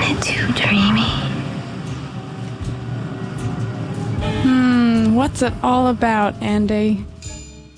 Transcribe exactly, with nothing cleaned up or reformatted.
it too dreamy? Hmm, what's it all about, Andy?